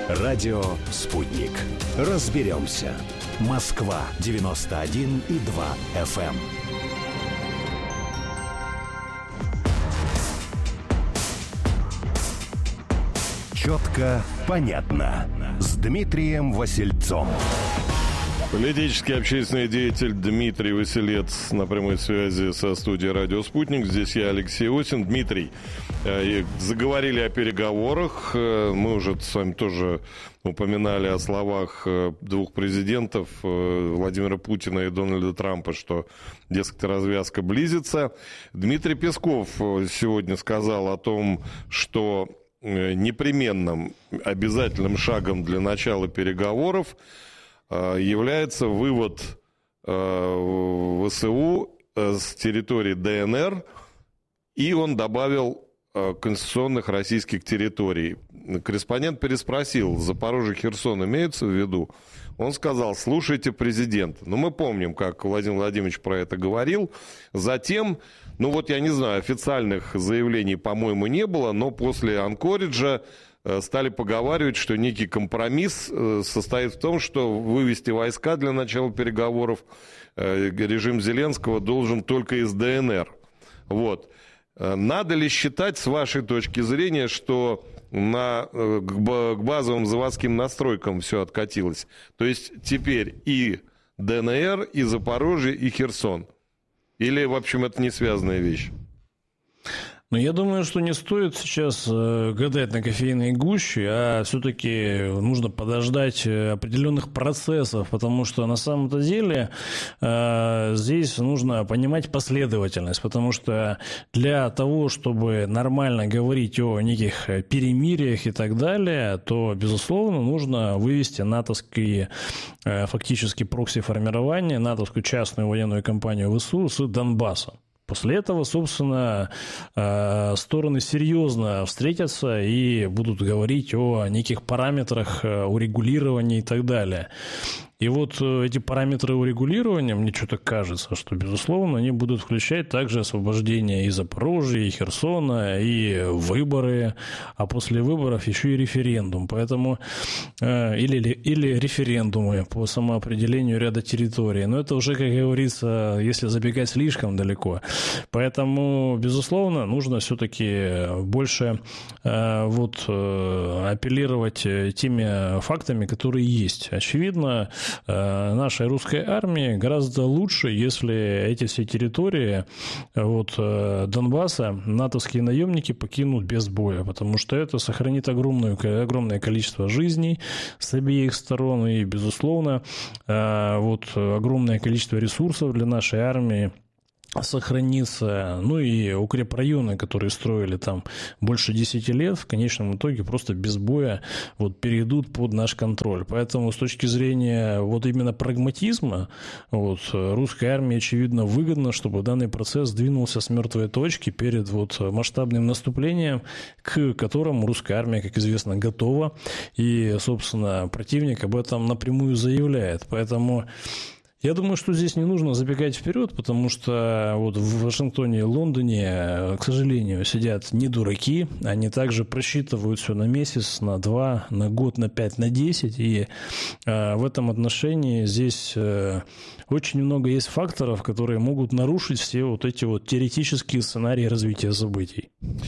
Радио «Спутник». Разберемся. Москва 91,2 FM. Четко, понятно. С Дмитрием Васильцом. Политический общественный деятель Дмитрий Василец на прямой связи со студией «Радио Спутник». Здесь я, Алексей Осин. Дмитрий, заговорили о переговорах. Мы уже с вами тоже упоминали о словах двух президентов, Владимира Путина и Дональда Трампа, что, дескать, развязка близится. Дмитрий Песков сегодня сказал о том, что непременным обязательным шагом для начала переговоров является вывод ВСУ с территории ДНР, и он добавил конституционных российских территорий. Корреспондент переспросил, Запорожье, Херсон имеются в виду? Он сказал, слушайте президента. Ну, мы помним, как Владимир Владимирович про это говорил. Затем, ну вот я не знаю, официальных заявлений, по-моему, не было, но после Анкориджа стали поговаривать, что некий компромисс состоит в том, что вывести войска для начала переговоров режим Зеленского должен только из ДНР. Вот. Надо ли считать, с вашей точки зрения, что к базовым заводским настройкам все откатилось? То есть теперь и ДНР, и Запорожье, и Херсон? Или, в общем, это не связанная вещь? Но я думаю, что не стоит сейчас гадать на кофейной гуще, а все-таки нужно подождать определенных процессов, потому что на самом-то деле здесь нужно понимать последовательность, потому что для того, чтобы нормально говорить о неких перемириях и так далее, то, безусловно, нужно вывести натовские фактически прокси-формирования, натовскую частную военную компанию ВСУ с Донбасса. После этого, собственно, стороны серьезно встретятся и будут говорить о неких параметрах урегулирования и так далее. И вот эти параметры урегулирования, мне что-то кажется, что, безусловно, они будут включать также освобождение и Запорожья, и Херсона, и выборы, а после выборов еще и референдум. Поэтому, или референдумы по самоопределению ряда территорий. Но это уже, как говорится, если забегать слишком далеко. Поэтому, безусловно, нужно все-таки больше апеллировать теми фактами, которые есть. Очевидно, нашей русской армии гораздо лучше, если эти все территории Донбасса натовские наемники покинут без боя, потому что это сохранит огромное количество жизней с обеих сторон и, безусловно, огромное количество ресурсов для нашей армии сохранится, ну и укрепрайоны, которые строили там больше 10 лет, в конечном итоге просто без боя перейдут под наш контроль. Поэтому с точки зрения именно прагматизма, русской армии, очевидно, выгодно, чтобы данный процесс двинулся с мертвой точки перед масштабным наступлением, к которому русская армия, как известно, готова, и, собственно, противник об этом напрямую заявляет. Поэтому я думаю, что здесь не нужно забегать вперед, потому что в Вашингтоне и Лондоне, к сожалению, сидят не дураки. Они также просчитывают все на месяц, на 2, на год, на 5, на 10. И в этом отношении здесь очень много есть факторов, которые могут нарушить все эти теоретические сценарии развития событий.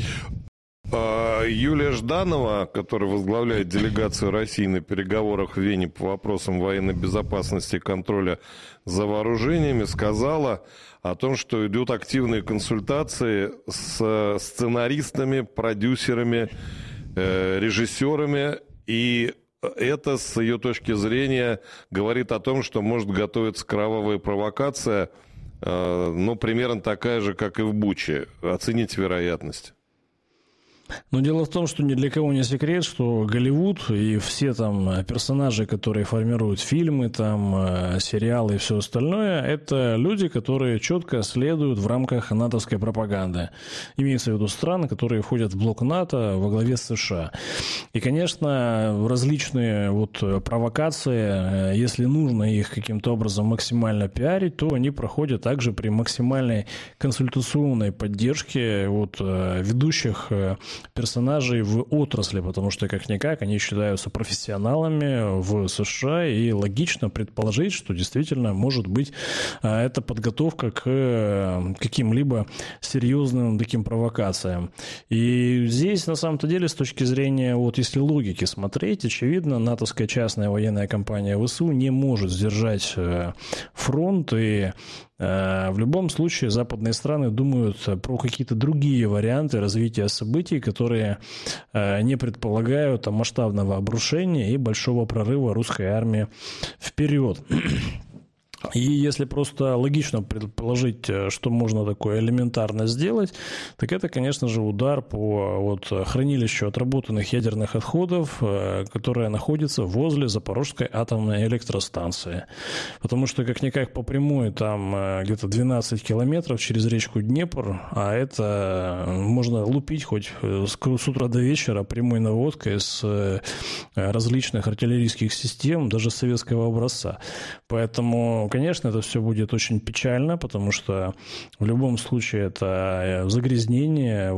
Юлия Жданова, которая возглавляет делегацию России на переговорах в Вене по вопросам военной безопасности и контроля за вооружениями, сказала о том, что идут активные консультации с сценаристами, продюсерами, режиссерами, и это, с ее точки зрения, говорит о том, что может готовиться кровавая провокация, примерно такая же, как и в Буче. Оцените вероятность. Но дело в том, что ни для кого не секрет, что Голливуд и все там персонажи, которые формируют фильмы, там, сериалы и все остальное, это люди, которые четко следуют в рамках натовской пропаганды. Имеется в виду страны, которые входят в блок НАТО во главе с США. И, конечно, различные провокации, если нужно их каким-то образом максимально пиарить, то они проходят также при максимальной консультационной поддержке ведущих персонажей в отрасли, потому что, как-никак, они считаются профессионалами в США, и логично предположить, что действительно, может быть, это подготовка к каким-либо серьезным таким провокациям. И здесь, на самом-то деле, с точки зрения, вот если логики смотреть, очевидно, натовская частная военная компания ВСУ не может сдержать фронт, и в любом случае западные страны думают про какие-то другие варианты развития событий, которые не предполагают масштабного обрушения и большого прорыва русской армии вперед. И если просто логично предположить, что можно такое элементарно сделать, так это, конечно же, удар по хранилищу отработанных ядерных отходов, которое находится возле Запорожской атомной электростанции. Потому что, как-никак, по прямой там где-то 12 километров через речку Днепр, а это можно лупить хоть с утра до вечера прямой наводкой с различных артиллерийских систем, даже советского образца. Поэтому, конечно, это все будет очень печально, потому что в любом случае это загрязнение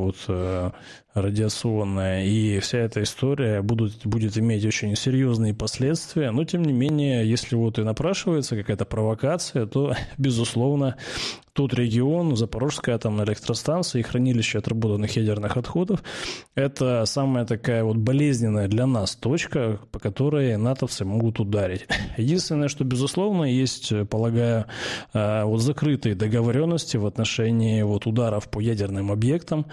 радиационное, и вся эта история будет иметь очень серьезные последствия. Но, тем не менее, если и напрашивается какая-то провокация, то, безусловно, тот регион, Запорожская атомная электростанция и хранилище отработанных ядерных отходов – это самая такая болезненная для нас точка, по которой натовцы могут ударить. Единственное, что, безусловно, есть, полагаю, закрытые договоренности в отношении ударов по ядерным объектам,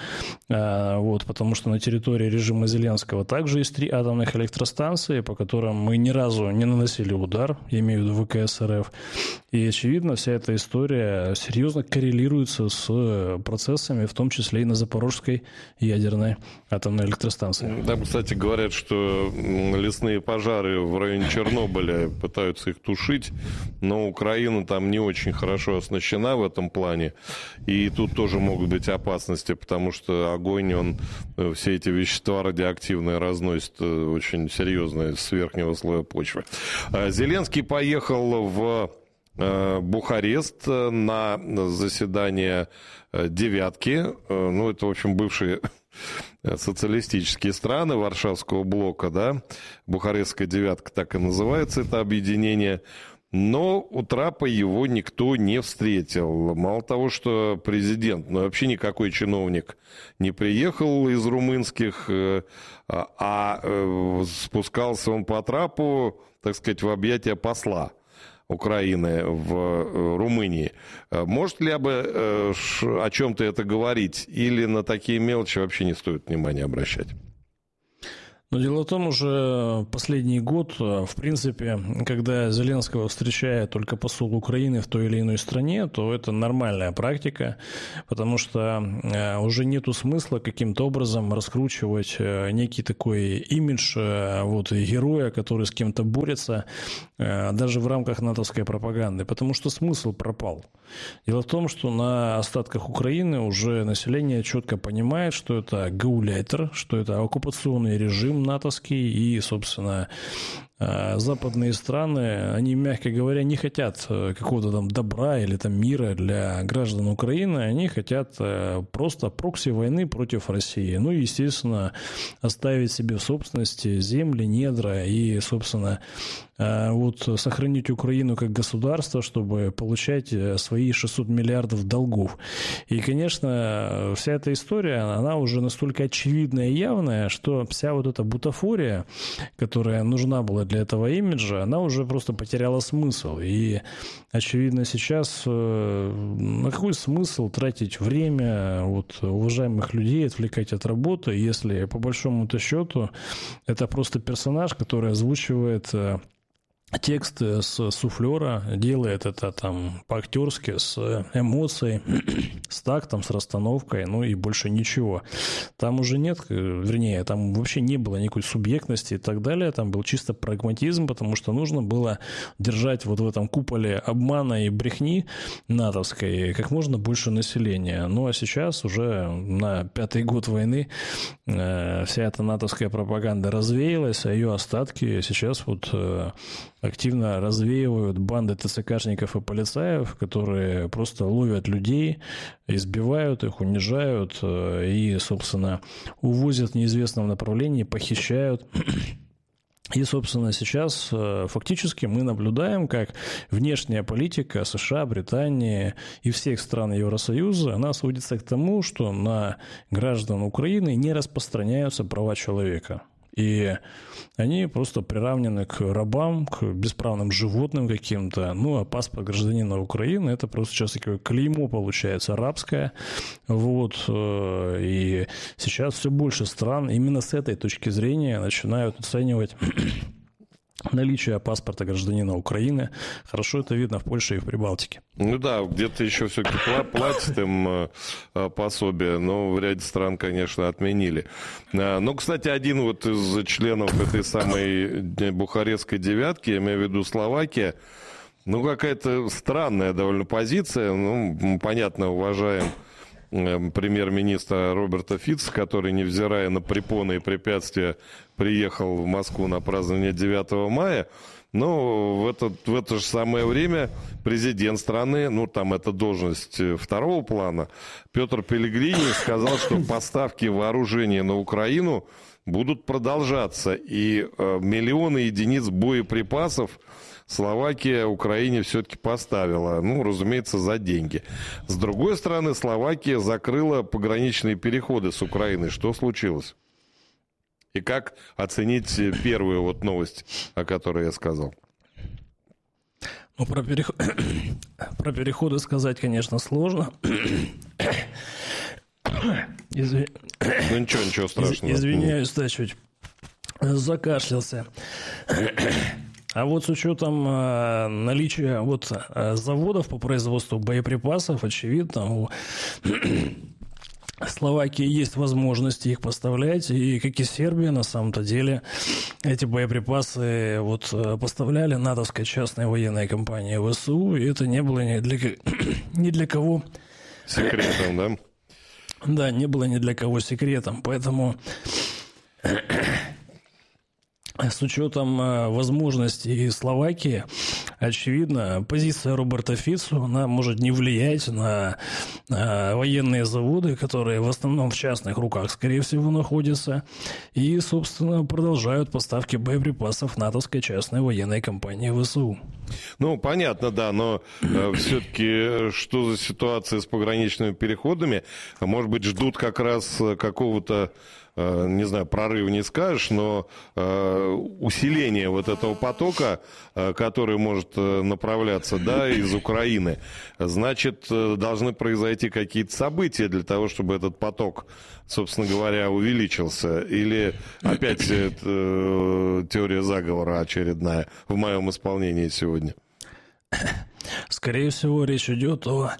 потому что на территории режима Зеленского также есть 3 атомных электростанции, по которым мы ни разу не наносили удар, я имею в виду ВКС РФ. И, очевидно, вся эта история серьезно коррелируется с процессами, в том числе и на Запорожской ядерной атомной электростанции. Там, кстати, говорят, что лесные пожары в районе Чернобыля пытаются их тушить, но Украина там не очень хорошо оснащена в этом плане, и тут тоже могут быть опасности, потому что огонь, он все эти вещества радиоактивные разносит очень серьезно с верхнего слоя почвы. Зеленский поехал в Бухарест на заседание «девятки». Это, в общем, бывшие социалистические страны Варшавского блока, да. Бухарестская девятка так и называется, это объединение. Но у Трапа его никто не встретил. Мало того, что президент, вообще никакой чиновник не приехал из румынских, а спускался он по Трапу, так сказать, в объятия посла Украины в Румынии. Может ли о чем-то это говорить? Или на такие мелочи вообще не стоит внимания обращать? Но дело в том, уже последний год, в принципе, когда Зеленского встречает только посол Украины в той или иной стране, то это нормальная практика, потому что уже нету смысла каким-то образом раскручивать некий такой имидж героя, который с кем-то борется, даже в рамках натовской пропаганды, потому что смысл пропал. Дело в том, что на остатках Украины уже население четко понимает, что это гауляйтер, что это оккупационный режим натовский, и, собственно, западные страны, они, мягко говоря, не хотят какого-то там добра или там мира для граждан Украины, они хотят просто прокси-войны против России. Ну и, естественно, оставить себе в собственности земли, недра и, собственно, сохранить Украину как государство, чтобы получать свои 600 миллиардов долгов. И, конечно, вся эта история, она уже настолько очевидная и явная, что вся эта бутафория, которая нужна была для этого имиджа, она уже просто потеряла смысл. И, очевидно, сейчас на какой смысл тратить время уважаемых людей, отвлекать от работы, если, по большому-то счету, это просто персонаж, который озвучивает текст с суфлера, делает это там по-актерски, с эмоцией, с тактом, с расстановкой, и больше ничего. Там уже нет, там вообще не было никакой субъектности и так далее, там был чисто прагматизм, потому что нужно было держать в этом куполе обмана и брехни натовской как можно больше населения. Ну, а сейчас уже на 5-й год войны вся эта натовская пропаганда развеялась, а ее остатки сейчас активно развеивают банды ТЦКшников и полицаев, которые просто ловят людей, избивают их, унижают и, собственно, увозят в неизвестном направлении, похищают. И, собственно, сейчас фактически мы наблюдаем, как внешняя политика США, Британии и всех стран Евросоюза, она сводится к тому, что на граждан Украины не распространяются права человека. И они просто приравнены к рабам, к бесправным животным каким-то. Ну, а паспорт гражданина Украины – это просто сейчас такое клеймо, получается, рабское. Вот. И сейчас все больше стран именно с этой точки зрения начинают оценивать наличие паспорта гражданина Украины. Хорошо это видно в Польше и в Прибалтике. Ну да, где-то еще все-таки платят им пособие, но в ряде стран, конечно, отменили. Но, кстати, один вот из членов этой самой Бухарестской девятки, я имею в виду Словакия, ну какая-то странная довольно позиция. Ну, понятно, уважаем премьер-министра Роберта Фица, который, невзирая на препоны и препятствия, приехал в Москву на празднование 9 мая. Но в это же самое время президент страны, ну там это должность второго плана, Петр Пеллегрини сказал, что поставки вооружения на Украину будут продолжаться. И миллионы единиц боеприпасов Словакия Украине все-таки поставила, ну, разумеется, за деньги. С другой стороны, Словакия закрыла пограничные переходы с Украиной. Что случилось? И как оценить первую вот новость, о которой я сказал? Ну, про переходы сказать, конечно, сложно. Ну, ничего страшного. Извиняюсь, да, чуть закашлялся. А вот с учетом наличия вот заводов по производству боеприпасов, очевидно, у Словакии есть возможности их поставлять, и как и Сербия, на самом-то деле, эти боеприпасы вот поставляли натовской частной военной компании ВСУ, и это не было ни для кого секретом, да? Да, не было ни для кого секретом, поэтому с учетом возможностей Словакии, очевидно, позиция Роберта Фицу, она может не влиять на военные заводы, которые в основном в частных руках, скорее всего, находятся, и, собственно, продолжают поставки боеприпасов натовской частной военной компании ВСУ. Ну, понятно, да, но все-таки что за ситуация с пограничными переходами? Может быть, ждут как раз какого-то, не знаю, прорыв не скажешь, но усиление вот этого потока, который может направляться, да, из Украины. Значит, должны произойти какие-то события для того, чтобы этот поток, собственно говоря, увеличился. Или опять теория заговора очередная в моем исполнении сегодня? Скорее всего, речь идет о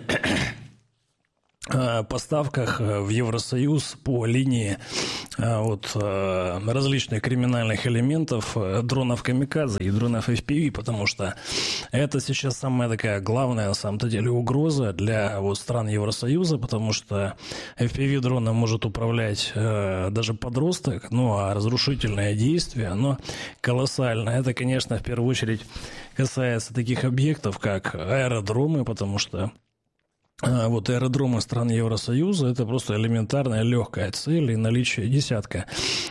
поставках в Евросоюз по линии вот различных криминальных элементов дронов камикадзе и дронов FPV, потому что это сейчас самая такая главная, на самом-то деле, угроза для вот стран Евросоюза, потому что FPV-дроном может управлять даже подросток, ну а разрушительное действие, оно колоссальное. Это, конечно, в первую очередь касается таких объектов, как аэродромы, потому что вот аэродромы стран Евросоюза – это просто элементарная легкая цель, и наличие десятка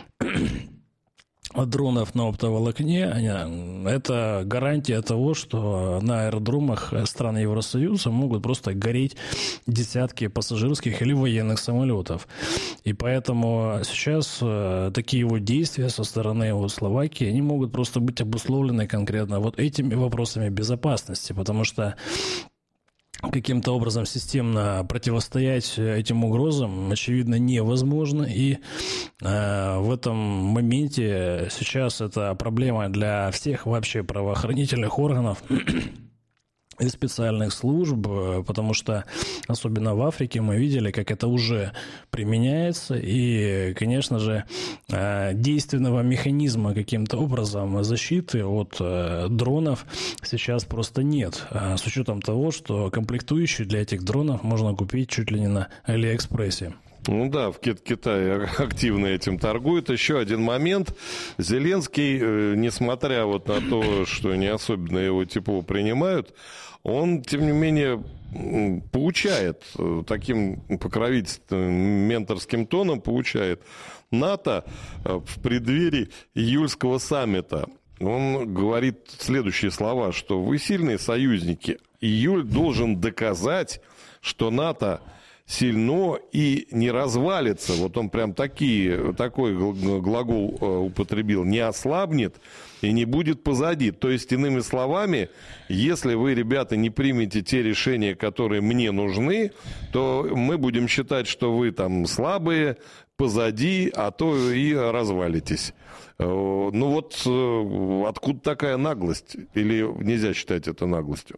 дронов на оптоволокне – это гарантия того, что на аэродромах стран Евросоюза могут просто гореть десятки пассажирских или военных самолетов. И поэтому сейчас такие вот действия со стороны вот Словакии, они могут просто быть обусловлены конкретно вот этими вопросами безопасности, потому что каким-то образом системно противостоять этим угрозам, очевидно, невозможно. И в этом моменте сейчас это проблема для всех вообще правоохранительных органов и специальных служб, потому что, особенно в Африке, мы видели, как это уже применяется, и, конечно же, действенного механизма каким-то образом защиты от дронов сейчас просто нет, с учетом того, что комплектующие для этих дронов можно купить чуть ли не на Алиэкспрессе. Ну да, в Китае активно этим торгуют. Еще один момент. Зеленский, несмотря вот на то, что не особенно его тепло принимают, он, тем не менее, поучает таким покровительственным менторским тоном, поучает НАТО в преддверии июльского саммита. Он говорит следующие слова, что вы сильные союзники. Июль должен доказать, что НАТО сильно и не развалится. Вот он прям такой глагол употребил. Не ослабнет и не будет позади. То есть, иными словами, если вы, ребята, не примете те решения, которые мне нужны, то мы будем считать, что вы там слабые, позади, а то и развалитесь. Ну вот откуда такая наглость? Или нельзя считать это наглостью?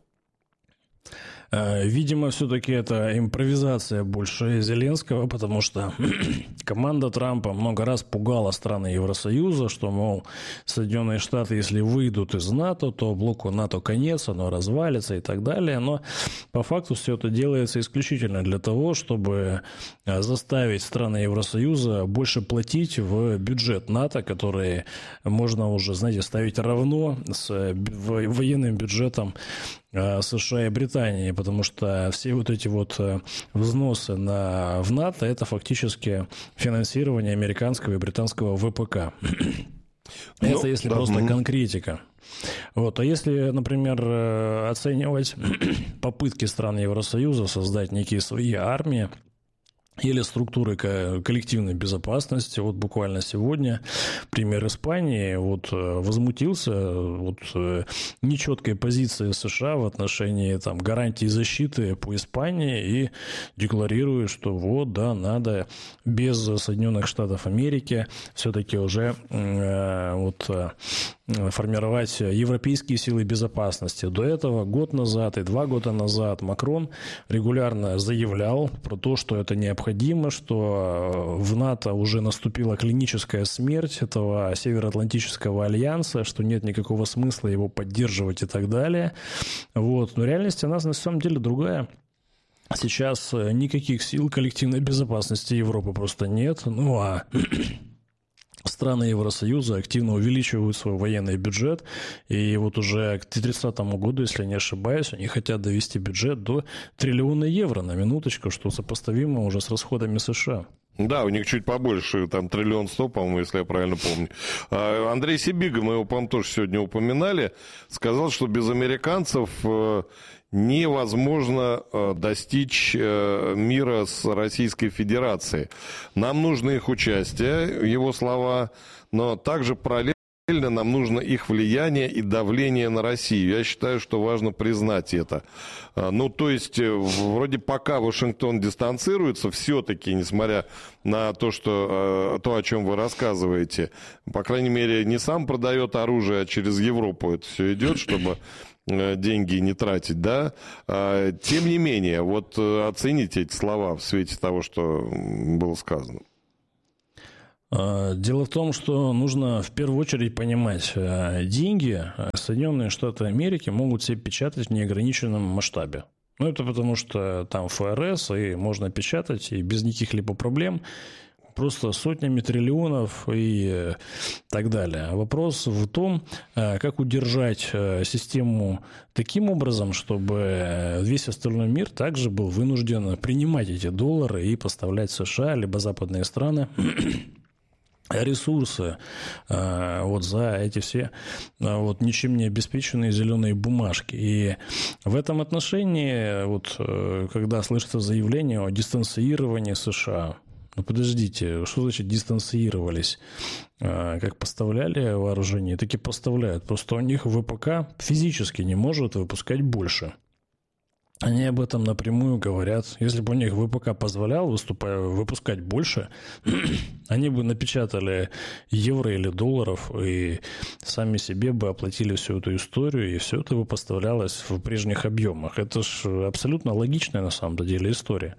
Видимо, все-таки это импровизация больше Зеленского, потому что команда Трампа много раз пугала страны Евросоюза, что, мол, Соединенные Штаты, если выйдут из НАТО, то блоку НАТО конец, оно развалится и так далее. Но по факту все это делается исключительно для того, чтобы заставить страны Евросоюза больше платить в бюджет НАТО, который можно уже, знаете, ставить равно с военным бюджетом США и Британии, потому что все вот эти вот взносы в НАТО – это фактически финансирование американского и британского ВПК. Это если просто конкретика. Вот. А если, например, оценивать попытки стран Евросоюза создать некие свои армии, или структуры коллективной безопасности. Вот буквально сегодня премьер Испании возмутился нечеткой позиции США в отношении гарантий защиты по Испании и декларирует, что надо без Соединенных Штатов Америки все-таки уже формировать европейские силы безопасности. До этого год назад и 2 года назад Макрон регулярно заявлял про то, что это необходимо, что в НАТО уже наступила клиническая смерть этого Североатлантического альянса, что нет никакого смысла его поддерживать и так далее. Но реальность у нас на самом деле другая. Сейчас никаких сил коллективной безопасности Европы просто нет. Страны Евросоюза активно увеличивают свой военный бюджет, и уже к 2030 году, если не ошибаюсь, они хотят довести бюджет до 1 триллиона евро, на минуточку, что сопоставимо уже с расходами США. Да, у них чуть побольше, там 1 100 000 000, по-моему, если я правильно помню. Андрей Сибига, мы его, по-моему, тоже сегодня упоминали, сказал, что без американцев невозможно достичь мира с Российской Федерацией. Нам нужно их участие, его слова, но также параллельно нам нужно их влияние и давление на Россию. Я считаю, что важно признать это. То есть, вроде пока Вашингтон дистанцируется, все-таки, несмотря на то, о чем вы рассказываете, по крайней мере, не сам продает оружие, а через Европу это все идет, чтобы деньги не тратить, да? Тем не менее, оцените эти слова в свете того, что было сказано. Дело в том, что нужно в первую очередь понимать, деньги Соединенные Штаты Америки могут себе печатать в неограниченном масштабе. Это потому, что там ФРС, и можно печатать, и без никаких-либо проблем, просто сотнями триллионов и так далее. Вопрос в том, как удержать систему таким образом, чтобы весь остальной мир также был вынужден принимать эти доллары и поставлять в США, либо западные страны ресурсы за эти все ничем не обеспеченные зеленые бумажки. И в этом отношении, когда слышится заявление о дистанцировании США, подождите, что значит дистанцировались? Как поставляли вооружение, так и поставляют. Просто у них ВПК физически не может выпускать больше. Они об этом напрямую говорят. Если бы у них ВПК позволял выпускать больше, они бы напечатали евро или долларов и сами себе бы оплатили всю эту историю, и все это бы поставлялось в прежних объемах. Это же абсолютно логичная на самом деле история.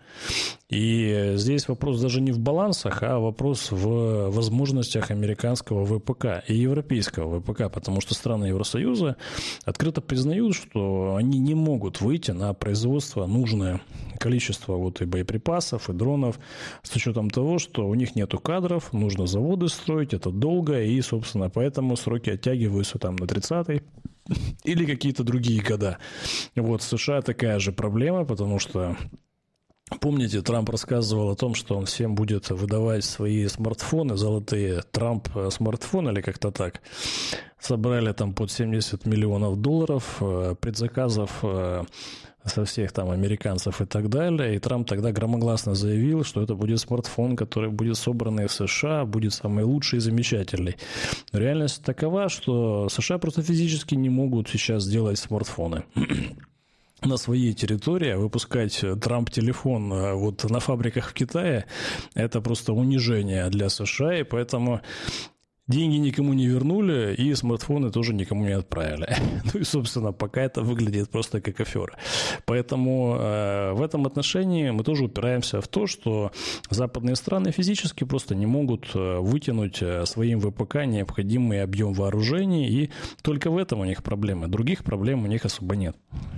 И здесь вопрос даже не в балансах, а вопрос в возможностях американского ВПК и европейского ВПК, потому что страны Евросоюза открыто признают, что они не могут выйти на производство производства нужное количество вот и боеприпасов, и дронов, с учетом того, что у них нету кадров, нужно заводы строить, это долго, и, собственно, поэтому сроки оттягиваются там на 30-й или какие-то другие года. Вот в США такая же проблема, потому что помните, Трамп рассказывал о том, что он всем будет выдавать свои смартфоны, золотые Трамп-смартфоны или как-то так. Собрали там под $70 миллионов предзаказов со всех там американцев и так далее. И Трамп тогда громогласно заявил, что это будет смартфон, который будет собранный в США, будет самый лучший и замечательный. Но реальность такова, что США просто физически не могут сейчас сделать смартфоны на своей территории, выпускать Трамп-телефон вот на фабриках в Китае, это просто унижение для США, и поэтому деньги никому не вернули, и смартфоны тоже никому не отправили. Ну и, собственно, пока это выглядит просто как афера. Поэтому в этом отношении мы тоже упираемся в то, что западные страны физически просто не могут вытянуть своим ВПК необходимый объем вооружений, и только в этом у них проблемы. Других проблем у них особо нет.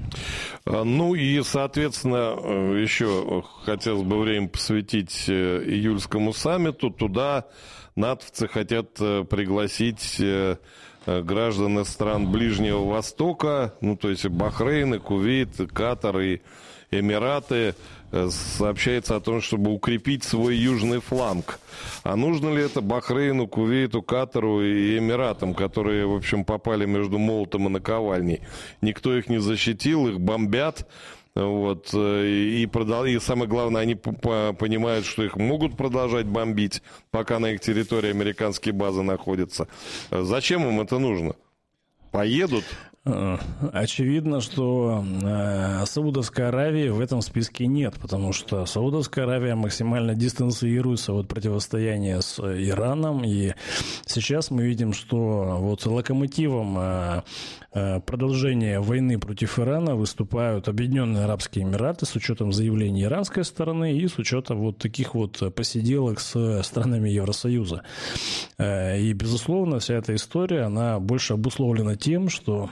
Ну и, соответственно, еще хотелось бы время посвятить июльскому саммиту. Туда натовцы хотят пригласить граждан из стран Ближнего Востока, ну, то есть Бахрейн, Кувейт, Катар и Эмираты. Сообщается о том, чтобы укрепить свой южный фланг. А нужно ли это Бахрейну, Кувейту, Катару и Эмиратам, которые, в общем, попали между молотом и наковальней? Никто их не защитил, их бомбят. Вот, и самое главное, они понимают, что их могут продолжать бомбить, пока на их территории американские базы находятся. Зачем им это нужно? Поедут? Очевидно, что Саудовской Аравии в этом списке нет, потому что Саудовская Аравия максимально дистанцируется от противостояния с Ираном, и сейчас мы видим, что вот локомотивом продолжения войны против Ирана выступают Объединенные Арабские Эмираты с учетом заявлений иранской стороны и с учетом вот таких вот посиделок с странами Евросоюза. И, безусловно, вся эта история, она больше обусловлена тем, что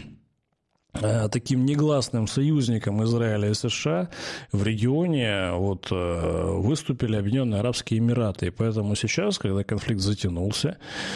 таким негласным союзником Израиля и США в регионе вот выступили Объединенные Арабские Эмираты. И поэтому сейчас, когда конфликт затянулся,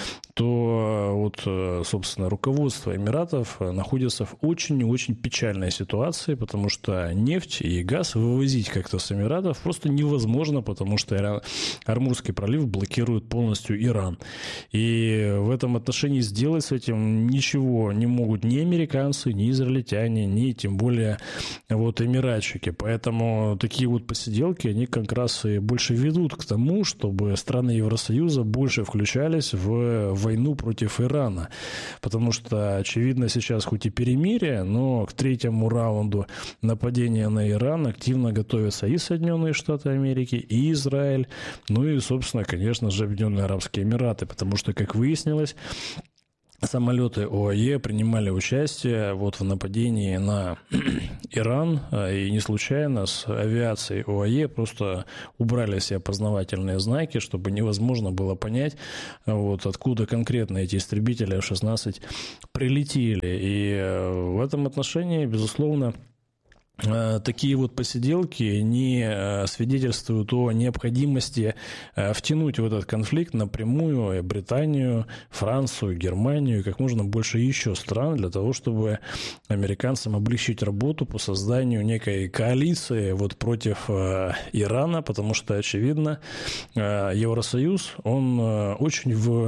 то вот, собственно, руководство Эмиратов находится в очень и очень печальной ситуации, потому что нефть и газ вывозить как-то с Эмиратов просто невозможно, потому что Ормузский пролив блокирует полностью Иран. И в этом отношении сделать с этим ничего не могут ни американцы, ни израильтяне, ни тем более вот эмиратчики. Поэтому такие вот посиделки, они как раз и больше ведут к тому, чтобы страны Евросоюза больше включались в войну против Ирана, потому что, очевидно, сейчас хоть и перемирие, но к третьему раунду нападения на Иран активно готовятся и Соединенные Штаты Америки, и Израиль, ну и, собственно, конечно же, Объединенные Арабские Эмираты, потому что, как выяснилось, самолеты ОАЕ принимали участие вот в нападении на Иран, и не случайно с авиацией ОАЕ просто убрали все опознавательные знаки, чтобы невозможно было понять, вот, откуда конкретно эти истребители F-16 прилетели. И в этом отношении, безусловно, такие вот посиделки не свидетельствуют о необходимости втянуть в этот конфликт напрямую Британию, Францию, Германию и как можно больше еще стран для того, чтобы американцам облегчить работу по созданию некой коалиции вот против Ирана, потому что, очевидно, Евросоюз, он очень в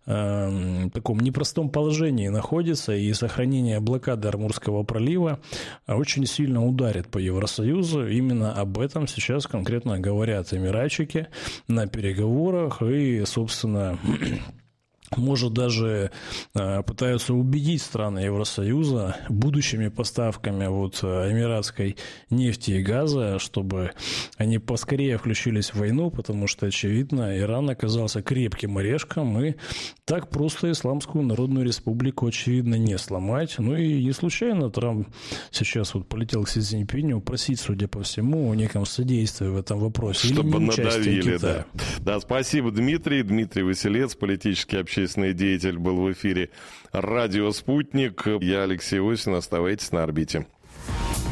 таком непростом положении находится, и сохранение блокады Ормузского пролива очень сильно ударит по Евросоюзу. Именно об этом сейчас конкретно говорят эмиратчики на переговорах и, собственно, может, даже пытаются убедить страны Евросоюза будущими поставками вот эмиратской нефти и газа, чтобы они поскорее включились в войну, потому что, очевидно, Иран оказался крепким орешком, и так просто Исламскую Народную Республику, очевидно, не сломать. Ну и не случайно Трамп сейчас вот полетел к Си Цзиньпиню просить, судя по всему, о неком содействии в этом вопросе. Чтобы надавили, да. Да, спасибо, Дмитрий. Дмитрий Василец, политический общественный деятель, был в эфире «Радио Спутник». Я Алексей Осин. Оставайтесь на орбите.